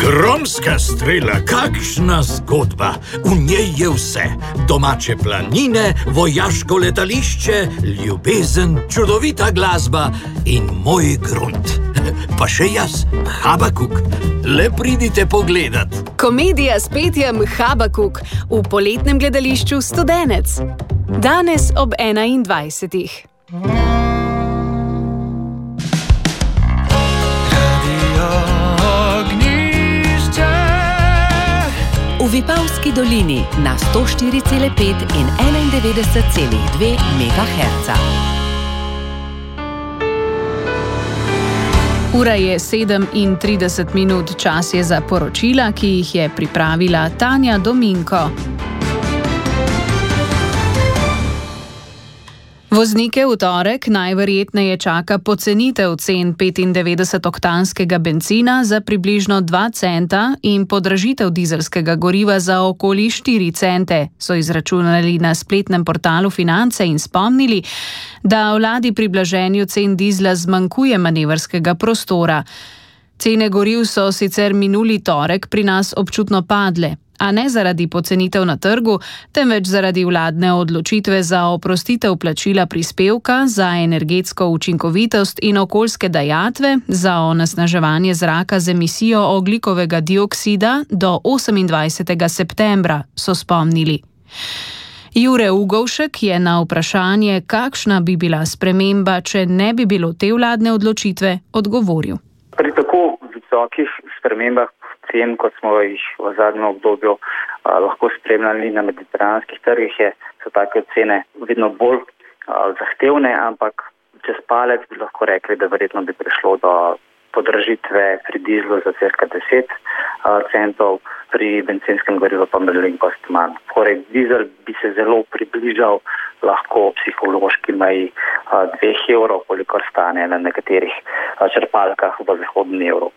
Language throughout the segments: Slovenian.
Gromska strela, kakšna zgodba. V njej je vse. Domače planine, vojaško letališče, ljubezen, čudovita glasba in moj grunt. Pa še jaz, Habakuk. Le pridite pogledat. Komedija s petjem Habakuk v poletnem gledališču Studenec. Danes ob 21. V Vipavski dolini na 104,5 in 91,2 MHz. Ura je 7:30, čas je za poročila, ki jih je pripravila Tanja Dominko. Voznike v torek najverjetneje čaka pocenitev cen 95-oktanskega bencina za približno 2 centa in podražitev dizelskega goriva za okoli 4 cente, so izračunali na spletnem portalu Finance in spomnili, da vladi pri blaženju cen dizla zmanjkuje manevrskega prostora. Cene goriv so sicer minuli torek pri nas občutno padle, a ne zaradi pocenitev na trgu, temveč zaradi vladne odločitve za oprostitev plačila prispevka za energetsko učinkovitost in okoljske dajatve za onesnaževanje zraka z emisijo ogljikovega dioksida do 28. septembra, so spomnili. Jure Ugovšek je na vprašanje, kakšna bi bila sprememba, če ne bi bilo te vladne odločitve, odgovoril. Pri tako visokih spremembah cen, kot smo jih v zadnjem obdobju lahko spremljali na mediteranskih trgih, so take cene vedno bolj zahtevne, ampak čez palec bi lahko rekli, da verjetno bi prišlo do podražitve pri dizlu za cirka 10 centov, pri bencinskem gorivu pa malenkost manj. Torej, dizel bi se zelo približal lahko psihološki meji 2 evrov, kolikor stane na nekaterih črpalkah v zahodni Evropi.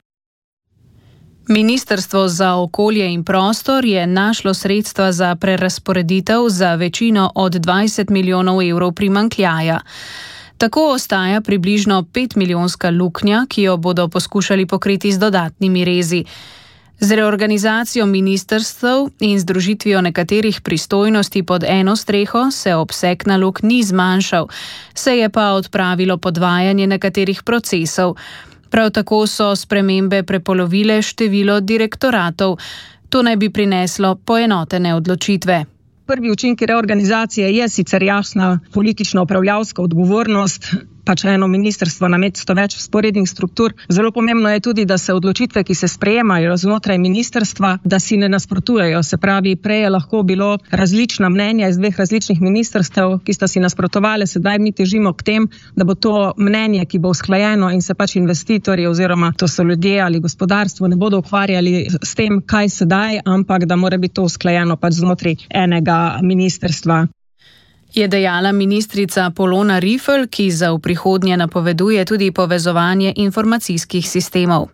Ministrstvo za okolje in prostor je našlo sredstva za prerazporeditev za večino od 20 milijonov evrov primanjkljaja. Tako ostaja približno 5-milijonska luknja, ki jo bodo poskušali pokriti z dodatnimi rezi. Z reorganizacijo ministrstev in združitvijo nekaterih pristojnosti pod eno streho se obseg nalog ni zmanjšal, se je pa odpravilo podvajanje nekaterih procesov. Prav tako so spremembe prepolovile število direktoratov. To naj bi prineslo poenotene odločitve. Prvi učinki reorganizacije je sicer jasna politična upravljavska odgovornost, pač eno ministrstvo namesto več vzporednih struktur. Zelo pomembno je tudi, da se odločitve, ki se sprejemajo znotraj ministrstva, da si ne nasprotujejo. Se pravi, prej je lahko bilo različna mnenja iz 2 različnih ministrstev, ki sta si nasprotovali, sedaj mi težimo k tem, da bo to mnenje, ki bo usklajeno in se pač investitorji oziroma to so ljudje ali gospodarstvo ne bodo ukvarjali s tem, kaj sedaj, ampak da mora biti to usklajeno pač znotraj enega ministrstva. Je dejala ministrica Polona Rifelj, ki za v prihodnje napoveduje tudi povezovanje informacijskih sistemov.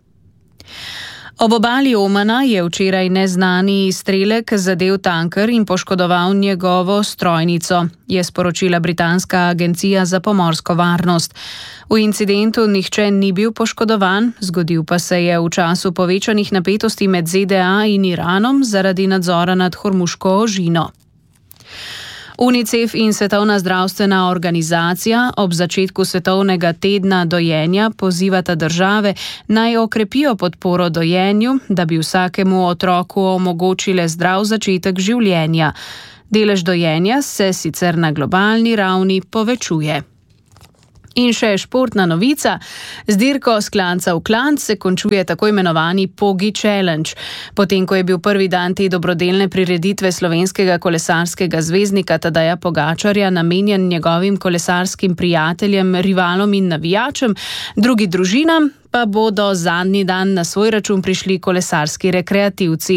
Ob obali Omana je včeraj neznani izstrelek zadel tanker in poškodoval njegovo strojnico, je sporočila britanska agencija za pomorsko varnost. V incidentu nihče ni bil poškodovan, zgodil pa se je v času povečanih napetosti med ZDA in Iranom zaradi nadzora nad Hormuško ožino. UNICEF in Svetovna zdravstvena organizacija ob začetku svetovnega tedna dojenja pozivata države naj okrepijo podporo dojenju, da bi vsakemu otroku omogočile zdrav začetek življenja. Delež dojenja se sicer na globalni ravni povečuje. In še športna novica. Z dirko s klanca v klanc se končuje tako imenovani Pogi Challenge. Potem, ko je bil prvi dan te dobrodelne prireditve slovenskega kolesarskega zvezdnika Tadeja Pogačarja namenjen njegovim kolesarskim prijateljem, rivalom in navijačem, drugi družinam pa bodo zadnji dan na svoj račun prišli kolesarski rekreativci.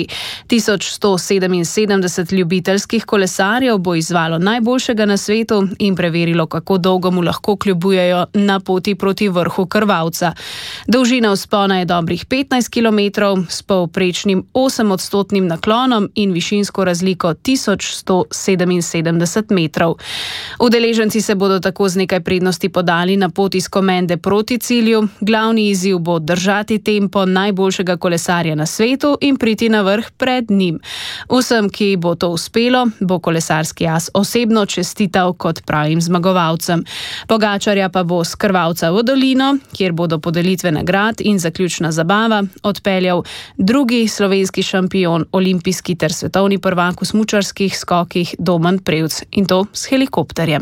1177 ljubiteljskih kolesarjev bo izvalo najboljšega na svetu in preverilo, kako dolgo mu lahko kljubujejo na poti proti vrhu krvavca. Dolžina vzpona je dobrih 15 km s povprečnim 8% naklonom in višinsko razliko 1177 metrov. Udeleženci se bodo tako z nekaj prednosti podali na pot iz Komende proti cilju. Glavni izziv izziv bo držati tempo najboljšega kolesarja na svetu in priti na vrh pred njim. Vsem, ki bo to uspelo, bo kolesarski as osebno čestital kot pravim zmagovalcem. Pogačarja pa bo s Krvavca v dolino, kjer bodo podelitve nagrad in zaključna zabava, odpeljal drugi slovenski šampion, olimpijski ter svetovni prvak v smučarskih skokih Domen Prevc, in to s helikopterjem.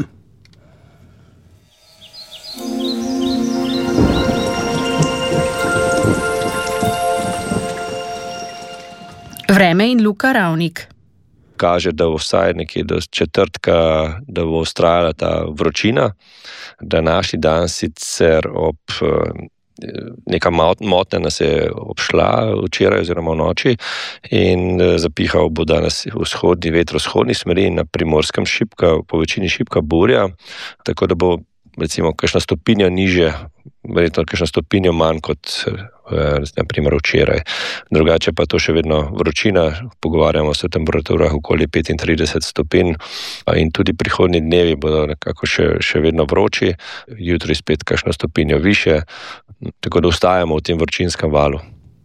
Vreme in Luka Ravnik. Kaže, da vsaj nekje do četrtka, da bo vztrajala ta vročina. Današnji dan sicer ob neka motnja nas je obšla včeraj oziroma v noči in zapihal bo danes vzhodni veter, vzhodni smeri, na Primorskem po večini šibka burja, tako da bo recimo kakšna stopinja nižje, verjetno kakšna stopinja manj kot na primer včeraj. Drugače pa to še vedno vročina, pogovarjamo se o temperaturah okoli 35 stopinj in tudi prihodnji dnevi bodo nekako še vedno vroči, jutri spet kakšno stopinjo više, tako da ostajamo v tem vročinskem valu.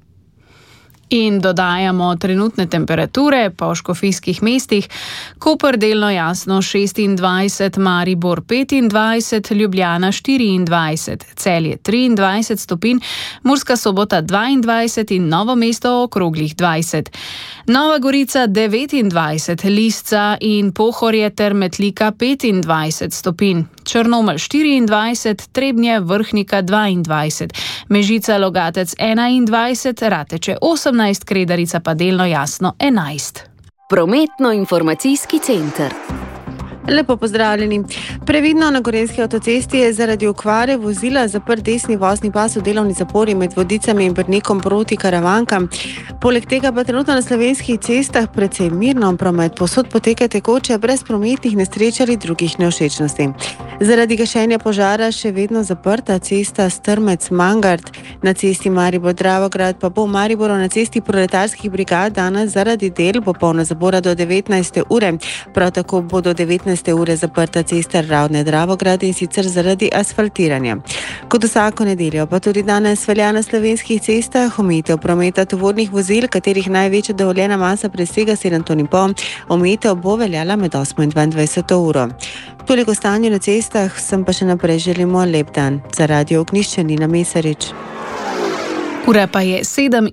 In dodajamo trenutne temperature po škofijskih mestih. Koper delno jasno 26, Maribor 25, Ljubljana 24, Celje 23 stopinj, Murska Sobota 22 in Novo mesto okroglih 20. Nova Gorica 29, Lisca in Pohorje ter Metlika 25 stopinj, Črnomelj 24, Trebnje, Vrhnika 22, Mežica, Logatec 21, Rateče 18, Kredarica pa delno jasno 11. Prometno-informacijski center. Lepo pozdravljeni. Previdno na Gorenjski avtocesti je zaradi okvare vozila zaprt desni vozni pas v delovni zapori med Vodicami in Brnikom proti Karavankam. Poleg tega pa trenutno na slovenskih cestah precej mirno promet, povsod poteka tekoče, brez prometnih nesreč ali drugih nevšečnosti. Zaradi gašenja požara še vedno zaprta cesta Strmec-Mangart, na cesti Maribor-Dravograd pa bo v Mariboru na cesti proletarskih brigad danes zaradi del popolna zabora do 19. ure. Prav tako bo do 19. ure zaprta cesta Ravne-Dravograd in sicer zaradi asfaltiranja. Kot vsako nedeljo pa tudi danes velja na slovenskih cestah omejitev prometa tovornih vozil, katerih največja dovoljena masa presega 7,5 ton. Omejitev bo veljala med 8 in 22. uro. Toliko stanje na cestah, sem pa še naprej želimo lep dan. Za Radio Ognjišče Nina Mesarič. Ura pa je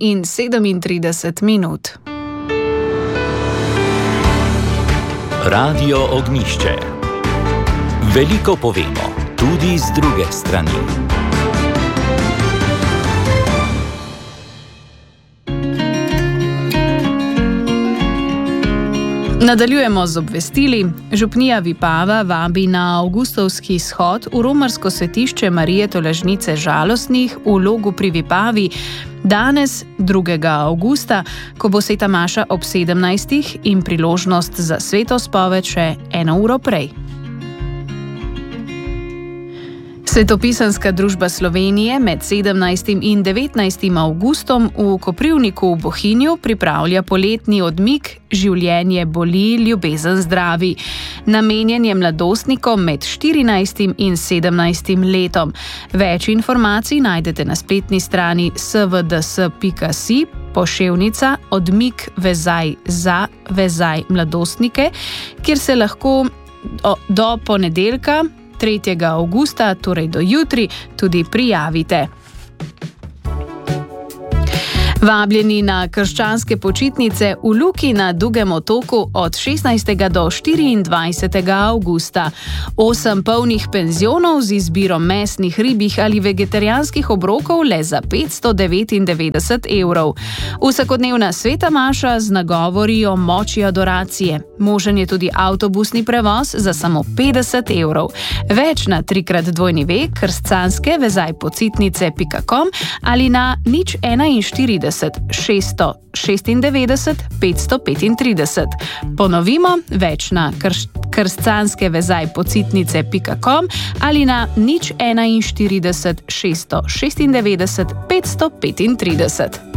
7:37 minut. Radio Ognjišče. Veliko povemo, tudi z druge strani. Nadaljujemo z obvestili. Župnija Vipava vabi na avgustovski shod v romarsko svetišče Marije Tolažnice žalostnih v Logu pri Vipavi danes, 2. avgusta, ko bo sveta maša ob 17. in priložnost za sveto spoved še 1 uro prej. Svetopisanska družba Slovenije med 17. in 19. avgustom v Koprivniku v Bohinju pripravlja poletni odmik Življenje boli, ljubezen zdravi. Namenjen je mladostnikom med 14. in 17. letom. Več informacij najdete na spletni strani svds.si, poševnica odmik vezaj za vezaj mladostnike, kjer se lahko do ponedeljka 3. avgusta, torej do jutri, tudi prijavite. Vabljeni na krščanske počitnice v Luki na Dugem otoku od 16. do 24. avgusta. 8 polnih penzionov z izbiro mesnih, ribjih ali vegetarijanskih obrokov le za 599 evrov. Vsakodnevna sveta maša z nagovori o moči adoracije. Možen je tudi avtobusni prevoz za samo 50 evrov. Več na 3x2 krščanske-pocitnice.com ali na 041 696 535. Ponovimo, več na krščanske-pocitnice.com ali na 041 696 535.